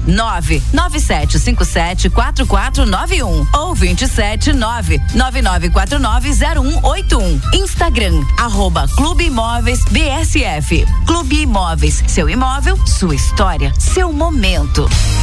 997574491 ou 27999490181. Instagram, @Clube Imóveis BSF. Clube Imóveis, seu imóvel, sua história, seu momento.